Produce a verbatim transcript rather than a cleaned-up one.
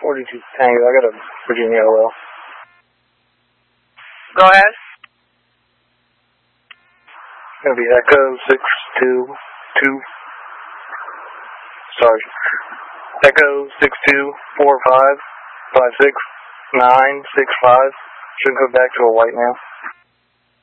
forty-two Tango, I got a Virginia O L. Go ahead. It's going to be Echo six two two. Sorry. Echo six two four five five six nine six five. Should go back to a white now.